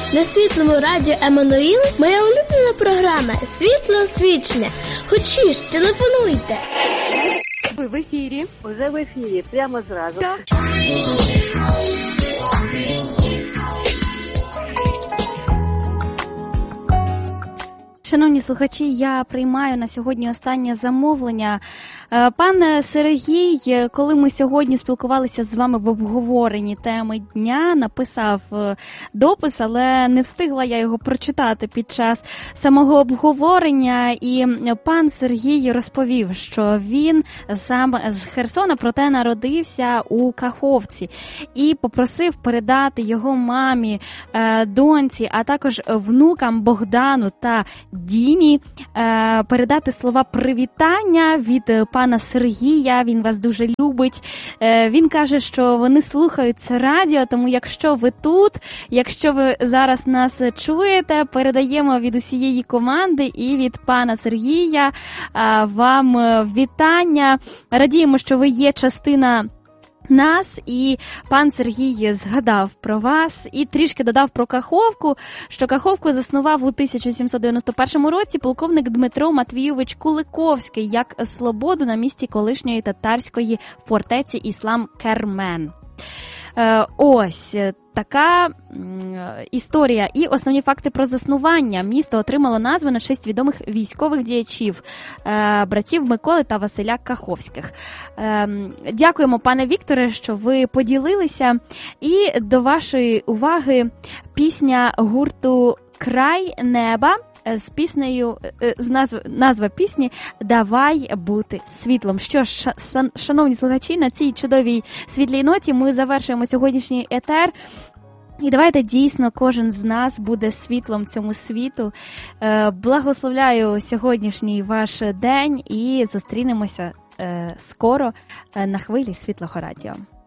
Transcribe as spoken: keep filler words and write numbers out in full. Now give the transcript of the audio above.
На Світлому радіо Еммануїл моя улюблена програма «Світло освічення». Хочеш, телефонуйте. Ви в ефірі. Уже в ефірі, прямо зразу. Так. Шановні слухачі, я приймаю на сьогодні останнє замовлення. Пане Сергій, коли ми сьогодні спілкувалися з вами в обговоренні теми дня, написав допис, але не встигла я його прочитати під час самого обговорення. І пан Сергій розповів, що він сам з Херсона, проте народився у Каховці. І попросив передати його мамі, доньці, а також внукам Богдану та Діні, передати слова привітання від пана Сергія. Він вас дуже любить. Він каже, що вони слухають це радіо, тому якщо ви тут, якщо ви зараз нас чуєте, передаємо від усієї команди і від пана Сергія вам вітання. Радіємо, що ви є частина нас, і пан Сергій згадав про вас і трішки додав про Каховку, що Каховку заснував у тисяча сімсот дев'яносто першому році полковник Дмитро Матвійович Куликовський як слободу на місці колишньої татарської фортеці Іслам-Кермен. Ось така історія. І основні факти про заснування. Місто отримало назву на честь відомих військових діячів, братів Миколи та Василя Каховських. Дякуємо, пане Вікторе, що ви поділилися. І до вашої уваги пісня гурту «Край неба» з піснею, з назва, назва пісні «Давай бути світлом». Що ж, шановні слухачі, на цій чудовій світлій ноті ми завершуємо сьогоднішній етер. І давайте дійсно кожен з нас буде світлом цьому світу. Благословляю сьогоднішній ваш день і зустрінемося скоро на хвилі Світлого радіо.